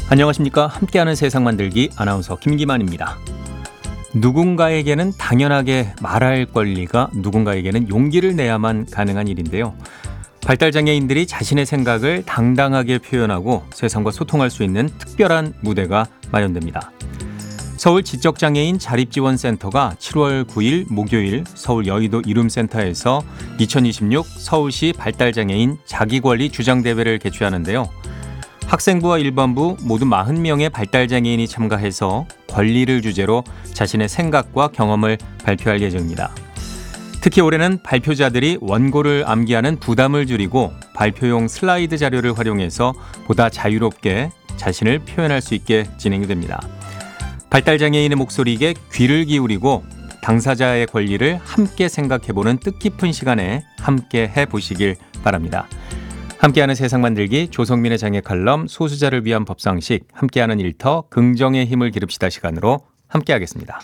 안녕하십니까. 함께하는 세상 만들기 아나운서 김기만입니다. 누군가에게는 당연하게 말할 권리가 누군가에게는 용기를 내야만 가능한 일인데요. 발달장애인들이 자신의 생각을 당당하게 표현하고 세상과 소통할 수 있는 특별한 무대가 마련됩니다. 서울 지적장애인 자립지원센터가 7월 9일 목요일 서울 여의도 이룸센터에서 2026 서울시 발달장애인 자기권리 주장대회를 개최하는데요. 학생부와 일반부 모두 40명의 발달장애인이 참가해서 권리를 주제로 자신의 생각과 경험을 발표할 예정입니다. 특히 올해는 발표자들이 원고를 암기하는 부담을 줄이고 발표용 슬라이드 자료를 활용해서 보다 자유롭게 자신을 표현할 수 있게 진행이 됩니다. 발달장애인의 목소리에 귀를 기울이고 당사자의 권리를 함께 생각해보는 뜻깊은 시간에 함께 해보시길 바랍니다. 함께하는 세상 만들기 조성민의 장애 칼럼 소수자를 위한 법상식 함께하는 일터 긍정의 힘을 기릅시다 시간으로 함께하겠습니다.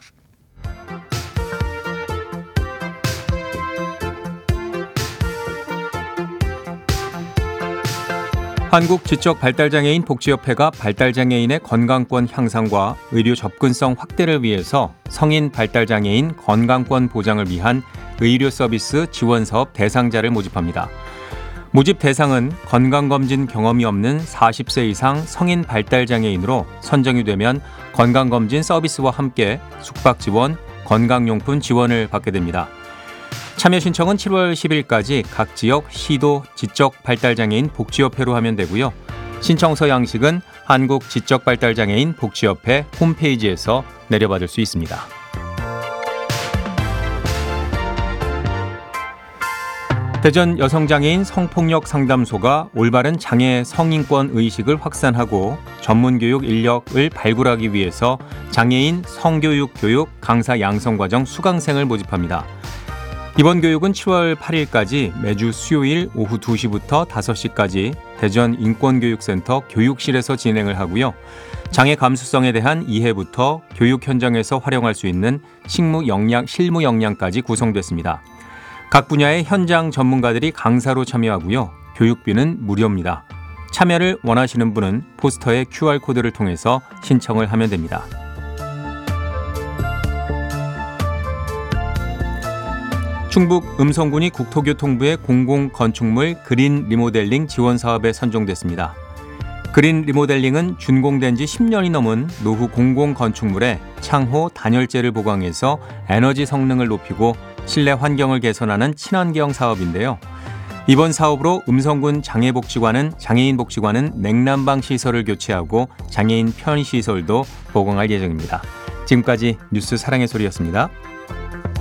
한국지적발달장애인 복지협회가 발달장애인의 건강권 향상과 의료 접근성 확대를 위해서 성인 발달장애인 건강권 보장을 위한 의료 서비스 지원 사업 대상자를 모집합니다. 모집 대상은 건강검진 경험이 없는 40세 이상 성인 발달장애인으로 선정이 되면 건강검진 서비스와 함께 숙박 지원, 건강용품 지원을 받게 됩니다. 참여 신청은 7월 10일까지 각 지역 시도 지적발달장애인 복지협회로 하면 되고요. 신청서 양식은 한국지적발달장애인 복지협회 홈페이지에서 내려받을 수 있습니다. 대전 여성장애인 성폭력 상담소가 올바른 장애 성인권 의식을 확산하고 전문교육 인력을 발굴하기 위해서 장애인 성교육 교육 강사 양성과정 수강생을 모집합니다. 이번 교육은 7월 8일까지 매주 수요일 오후 2시부터 5시까지 대전 인권교육센터 교육실에서 진행을 하고요. 장애 감수성에 대한 이해부터 교육 현장에서 활용할 수 있는 실무 역량까지 구성됐습니다. 각 분야의 현장 전문가들이 강사로 참여하고요. 교육비는 무료입니다. 참여를 원하시는 분은 포스터의 QR코드를 통해서 신청을 하면 됩니다. 충북 음성군이 국토교통부의 공공건축물 그린 리모델링 지원 사업에 선정됐습니다. 그린 리모델링은 준공된 지 10년이 넘은 노후 공공건축물에 창호 단열재를 보강해서 에너지 성능을 높이고 실내 환경을 개선하는 친환경 사업인데요. 이번 사업으로 음성군 장애인 복지관은 냉난방 시설을 교체하고 장애인 편의시설도 보강할 예정입니다. 지금까지 뉴스 사랑의 소리였습니다.